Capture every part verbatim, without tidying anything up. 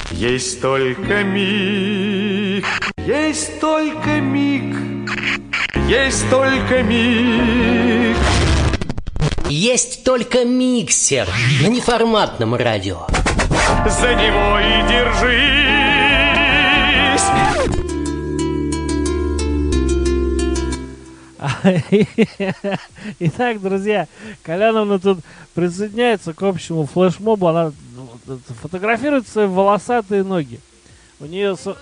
Есть только миг, есть только миг, есть только миг. Есть только миксер на неформатном радио. За него и держись. Итак, друзья, Коляновна тут присоединяется к общему флешмобу. Она фотографирует свои волосатые ноги. У нее со...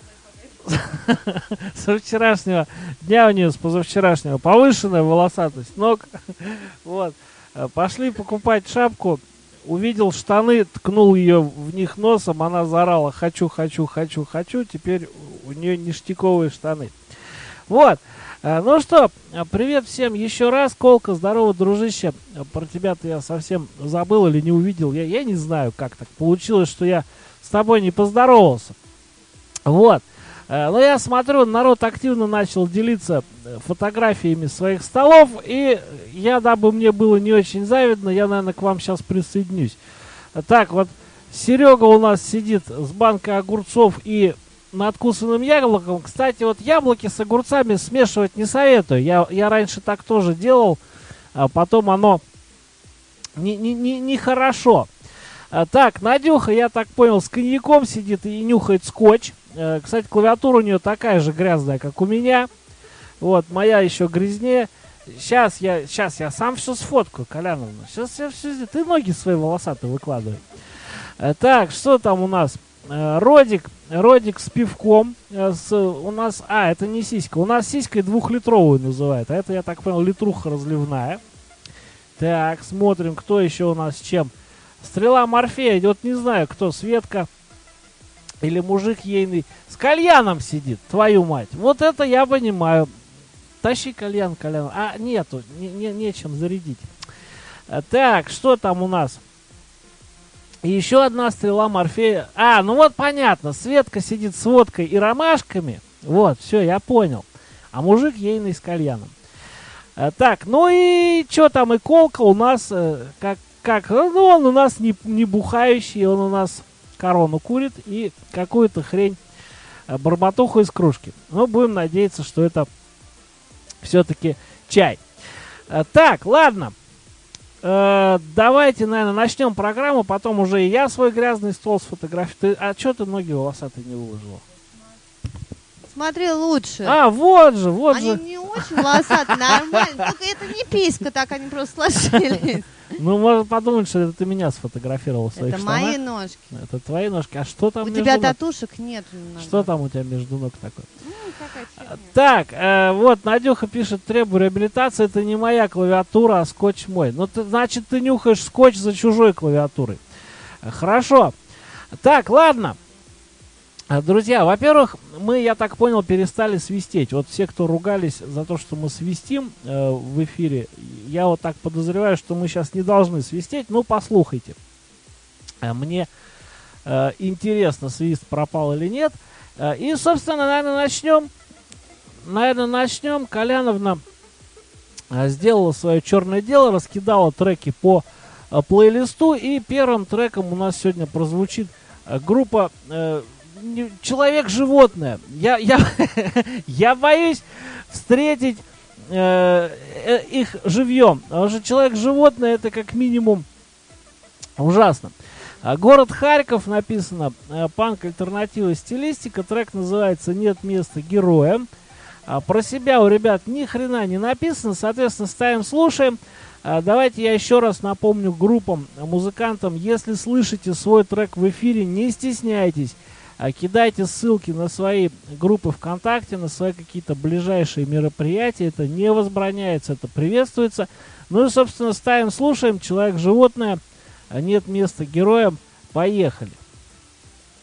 со вчерашнего дня, у нее с позавчерашнего повышенная волосатость ног. Вот. Пошли покупать шапку. Увидел штаны, ткнул ее в них носом. Она заорала: хочу, хочу, хочу, хочу. Теперь у нее ништяковые штаны. Вот. Ну что, привет всем еще раз. Колка, здорово, дружище. Про тебя-то я совсем забыл или не увидел. Я, я не знаю, как так получилось, что я с тобой не поздоровался. Вот. Но я смотрю, народ активно начал делиться фотографиями своих столов. И я, дабы мне было не очень завидно, я, наверное, к вам сейчас присоединюсь. Так, вот Серега у нас сидит с банкой огурцов и надкусанным яблоком. Кстати, вот яблоки с огурцами смешивать не советую. Я, я раньше так тоже делал, а потом оно не, не, не, не хорошо. А, так, Надюха, я так понял, с коньяком сидит и нюхает скотч. А, кстати, клавиатура у нее такая же грязная, как у меня. Вот, моя еще грязнее. Сейчас я, сейчас я сам все сфоткаю, Коляновна. Сейчас я все... Ты ноги свои волосатые выкладывай. А, так, что там у нас? Родик, Родик с пивком, с, у нас, а, это не сиська, у нас сиськой двухлитровую называют, а это, я так понял, литруха разливная. Так, смотрим, кто еще у нас с чем. Стрела Морфея, вот не знаю, кто, Светка или мужик ейный, с кальяном сидит, твою мать, вот это я понимаю. Тащи кальян, кальян, а, нету, не, не, нечем зарядить. Так, что там у нас? И еще одна стрела Морфея. А, ну вот понятно. Светка сидит с водкой и ромашками. Вот, все, я понял. А мужик ейный с кальяном. А, так, ну и что там, и Колка у нас, э, как, как, ну он у нас не, не бухающий, он у нас корону курит и какую-то хрень, э, барбатуху из кружки. Ну, будем надеяться, что это все-таки чай. А, так, ладно. Давайте, наверное, начнем программу, потом уже и я свой грязный стол сфотографирую. А что ты ноги волосатые не выложила? Смотри лучше. А, вот же, вот они же. Они не очень волосатые, нормально. Только это не писька, так они просто сложились. Ну, можно подумать, что это ты меня сфотографировала в своих штанах. Это мои ножки. Это твои ножки. А что там у между тебя ног? татушек нет. Что там у тебя между ног такое? Ну, какая так, э, вот, Надюха пишет: требую реабилитации. Это не моя клавиатура, а скотч мой. Ну, ты, значит, ты нюхаешь скотч за чужой клавиатурой. Хорошо. Так, ладно. Друзья, во-первых, мы, я так понял, перестали свистеть. Вот все, кто ругались за то, что мы свистим э, в эфире, я вот так подозреваю, что мы сейчас не должны свистеть. Ну, послухайте. Э, мне э, интересно, свист пропал или нет. Э, и, собственно, наверное, начнем. Наверное, начнем. Коляновна э, сделала свое черное дело, раскидала треки по э, плейлисту. И первым треком у нас сегодня прозвучит э, группа... Э, Человек-животное. Я, я, я боюсь встретить э, э, их живьем. Потому что человек-животное — это как минимум ужасно. А город Харьков написано. Э, панк, альтернатива, стилистика. Трек называется «Нет места героям». А про себя у ребят ни хрена не написано. Соответственно, ставим, слушаем. А давайте я еще раз напомню группам, музыкантам: если слышите свой трек в эфире, не стесняйтесь. Кидайте ссылки на свои группы ВКонтакте, на свои какие-то ближайшие мероприятия. Это не возбраняется, это приветствуется. Ну и, собственно, ставим, слушаем. Человек-животное. Нет места героям. Поехали.